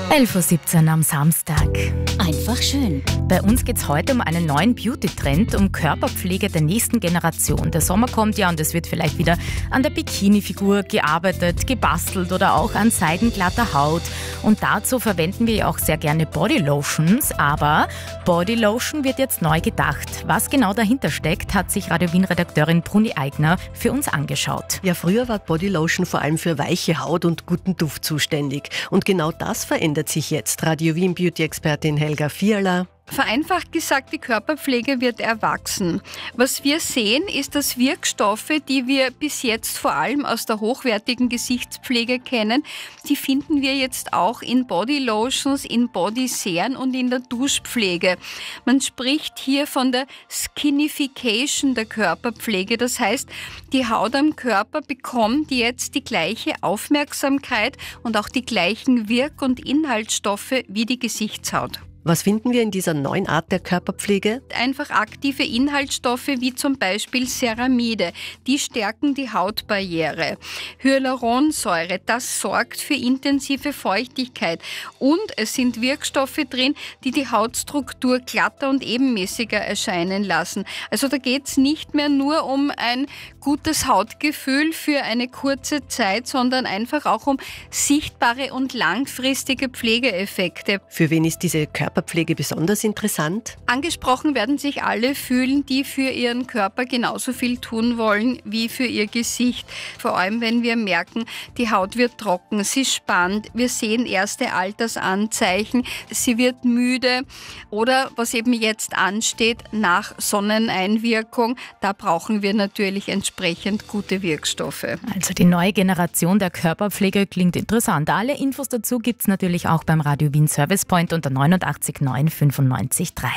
11:17 Uhr am Samstag. Einfach schön. Bei uns geht es heute um einen neuen Beauty-Trend, um Körperpflege der nächsten Generation. Der Sommer kommt ja und es wird vielleicht wieder an der Bikini-Figur gearbeitet, gebastelt oder auch an seidenglatter Haut. Und dazu verwenden wir ja auch sehr gerne Bodylotions. Aber Bodylotion wird jetzt neu gedacht. Was genau dahinter steckt, hat sich Radio Wien-Redakteurin Bruni Eigner für uns angeschaut. Ja, früher war Bodylotion vor allem für weiche Haut und guten Duft zuständig. Und genau das verändert sich jetzt. Radio Wien Beauty-Expertin Helga Fiala. Vereinfacht gesagt, die Körperpflege wird erwachsen. Was wir sehen, ist, dass Wirkstoffe, die wir bis jetzt vor allem aus der hochwertigen Gesichtspflege kennen, die finden wir jetzt auch in Bodylotions, in Bodyseren und in der Duschpflege. Man spricht hier von der Skinification der Körperpflege. Das heißt, die Haut am Körper bekommt jetzt die gleiche Aufmerksamkeit und auch die gleichen Wirk- und Inhaltsstoffe wie die Gesichtshaut. Was finden wir in dieser neuen Art der Körperpflege? Einfach aktive Inhaltsstoffe wie zum Beispiel Ceramide, die stärken die Hautbarriere. Hyaluronsäure, das sorgt für intensive Feuchtigkeit. Und es sind Wirkstoffe drin, die die Hautstruktur glatter und ebenmäßiger erscheinen lassen. Also da geht es nicht mehr nur um ein gutes Hautgefühl für eine kurze Zeit, sondern einfach auch um sichtbare und langfristige Pflegeeffekte. Für wen ist diese Körperpflege besonders interessant? Angesprochen werden sich alle fühlen, die für ihren Körper genauso viel tun wollen wie für ihr Gesicht. Vor allem, wenn wir merken, die Haut wird trocken, sie spannt, wir sehen erste Altersanzeichen, sie wird müde oder was eben jetzt ansteht, nach Sonneneinwirkung, da brauchen wir natürlich entsprechend gute Wirkstoffe. Also die neue Generation der Körperpflege klingt interessant. Alle Infos dazu gibt es natürlich auch beim Radio Wien Service Point unter 89,9 95,3.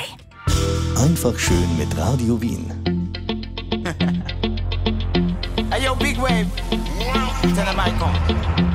Einfach schön mit Radio Wien. Hey yo, Big Wave. Tell them I come.